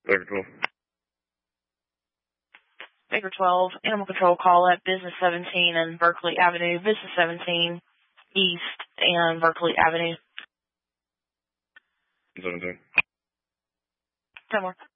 Baker 12. Baker 12, animal control call at Business 17 and Berkeley Avenue, Business 17 East and Berkeley Avenue. 17. 10 more.